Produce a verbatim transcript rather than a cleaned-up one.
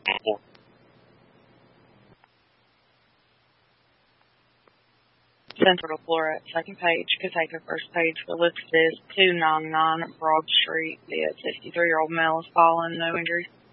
Central Flora, second page, Cotaka, first page. The list is two ninety-nine Broad Street. The fifty-three-year-old male has fallen, no injuries.